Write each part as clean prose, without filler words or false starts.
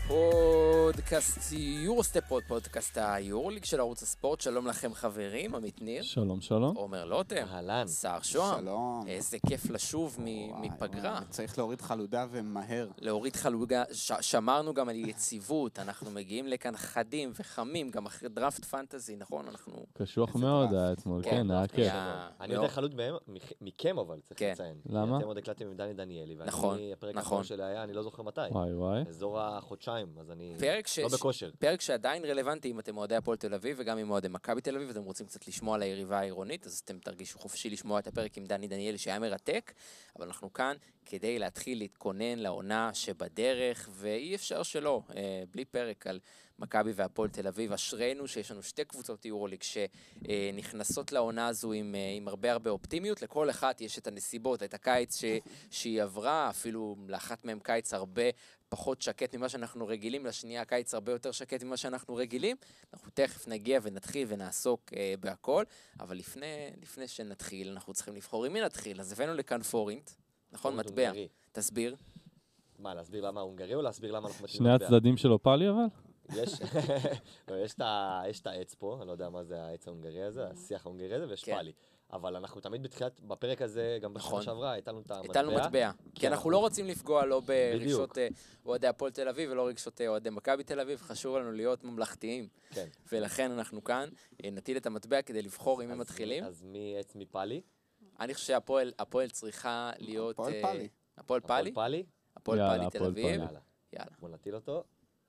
פודקאסט יורוסטפ, פודקאסט היורוליג של ערוץ הספורט. שלום לכם חברים, עמית ניר. שלום, שלום. עומר לוטם. אהלן. שר שוהם. שלום. איזה כיף לשוב מפגרה. צריך להוריד חלודה ומהר. להוריד חלודה, שמרנו גם על יציבות, אנחנו מגיעים לכאן חדים וחמים, גם אחרי דראפט פנטזי, נכון? אנחנו... קשוח מאוד היה אתמול, כן, היה כיף. אני יותר חלוד מכם, אבל צריך כן. לציין. למה? אתם עוד הקלטתם עם דני דניאלי, נכון, ואני, הפרק נכון. האחרון שלי היה, אני לא זוכר מתי. וואי. אזור החודשיים, אז אני פרק לא בכושר. פרק שעדיין רלוונטי אם אתם אוהדי הפועל תל אביב וגם אם אוהדי מכבי תל אביב, אתם רוצים קצת לשמוע על היריבה העירונית, אז אתם תרגישו חופשי לשמוע את הפרק עם דני דניאלי שהיה מרתק, אבל אנחנו כאן כדי להתחיל להתכונן לעונה שבדרך, ואי אפשר שלא, בלי פרק על מכבי והפועל תל אביב. אשרינו שיש לנו שתי קבוצות יורוליג שנכנסות לעונה הזו עם הרבה אופטימיות. לכל אחת יש את הנסיבות, את הקיץ שהיא עברה, אפילו לאחת מהם קיץ הרבה פחות שקט ממה שאנחנו רגילים, לשנייה הקיץ הרבה יותר שקט ממה שאנחנו רגילים. אנחנו תכף נגיע ונתחיל ונעסוק בהכל, אבל לפני שנתחיל, אנחנו צריכים לבחור עם מי נתחיל. אז הבאנו לכאן פורינט, נכון? מטבע. תסביר. מה, להסביר למה ההונגרי או להסביר למה אנחנו מתאים שני הצדדים של אופלי אבל? יש את העץ פה, אני לא יודע מה זה העץ ההונגרי הזה, השיח ההונגרי הזה, ויש פאלי. אבל אנחנו תמיד בפרק הזה, גם בשנה שעברה, הייתנו את המטבע. הייתנו מטבע, כי אנחנו לא רוצים לפגוע לא ברגשות אוהדי הפועל תל אביב ולא רגשות אוהדי מכבי תל אביב, חשוב לנו להיות ממלכתיים. ולכן אנחנו כאן נטיל את המטבע כדי לבחור אם הם מתחילים. אז מי עץ מפאלי? אני חושב שהפועל צריכה להיות... הפועל פאלי. הפועל פאלי? פאלי? הפועל פאלי תל אביב. יאללה. בוא נטיל אותו.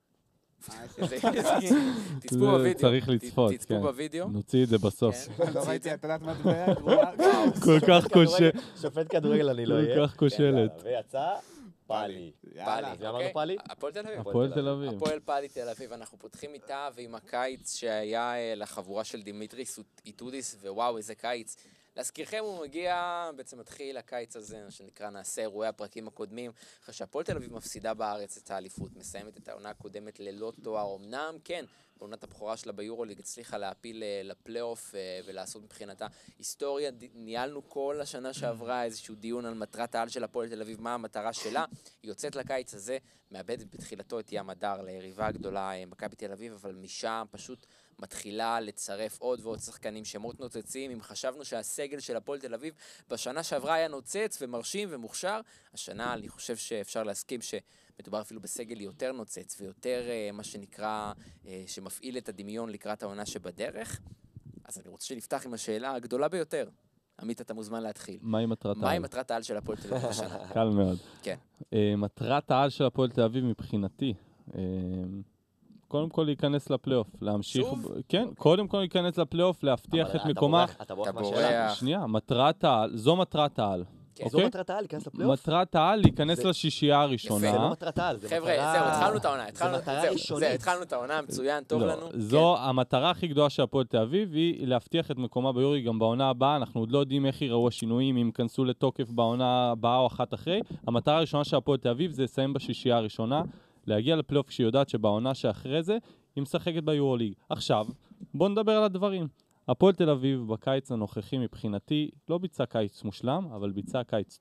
תצפו בווידאו. צריך לצפות, תצפו בווידאו. נוציא את זה בסוף. לא ראיתי, אתה יודעת מטבע גרועה? כל כך כושל. שופט כדורגל אני לא אהיה. כל כך כושלת. ויצא פאלי. פאלי. אמרנו פאלי? הפועל תל אביב. הפועל תל אביב. הפועל פאלי תל אביב. אנחנו פותחים איתה ועם הקיץ שהיה לחבורה של דימיטריס איטודיס, ווואו איזה קיץ. להזכירכם הוא מגיע, בעצם מתחיל הקיץ הזה, שנקרא נעשה אירועי הפרקים הקודמים, אחרי שהפועל תל אביב מפסידה בארץ את האליפות, מסיימת את העונה הקודמת ללא תואר, אמנם כן, בעונת הבכורה שלה ביורוליג הצליחה להפיל לפלייאוף ולעשות מבחינתה היסטוריה. ניהלנו כל השנה שעברה איזשהו דיון על מטרת העל של הפועל תל אביב, מה המטרה שלה. היא יוצאת לקיץ הזה, מאבדת בתחילתו את ים הדר ליריבה הגדולה מכבי תל אביב, אבל משם פשוט מתחילה לצרף עוד ועוד שחקנים, שמות נוצצים. אם חשבנו שהסגל של הפועל תל אביב בשנה שעברה היה נוצץ ומרשים ומוכשר, השנה אני חושב שאפשר להסכים שמדובר אפילו בסגל יותר נוצץ ויותר מה שנקרא, שמפעיל את הדמיון לקראת העונה שבדרך. אז אני רוצה שנפתח עם השאלה הגדולה ביותר. עמית, אתה מוזמן להתחיל. מהי מטרת העל? מהי מטרת העל של הפועל תל אביב בשנה? קל מאוד. כן. מטרת העל של הפועל תל אביב מבחינתי, קודם כל להיכנס לפלייאוף, להמשיך... שוב? כן, קודם כל להיכנס לפלייאוף, להבטיח את מקומה. אתה בורח מהשאלה. שנייה, מטרת העל, זו מטרת העל. זו מטרת העל, להיכנס לפלייאוף? מטרת העל, להיכנס לשישייה הראשונה. זה לא מטרת העל, זה חבר'ה, זהו, התחלנו את העונה. זה מטרה ראשונית. התחלנו את העונה, מצוין, טוב לנו. זו המטרה הכי גדולה של הפועל תל אביב, היא להבטיח את מקומה ביורוליג גם בעונה הבאה. אנחנו עוד לא יודעים איך ייראו השינויים, אם ייכנסו לתוקף בעונה הבאה או אחת אחרי. המטרה הראשונה של הפועל תל אביב זה לסיים בשישייה הראשונה, להגיע לפלייאוף כשהיא יודעת שבעונה שאחרי זה היא משחקת ביורוליג. עכשיו, בואו נדבר על הדברים. הפועל תל אביב בקיץ הנוכחי מבחינתי לא ביצע קיץ מושלם, אבל ביצע קיץ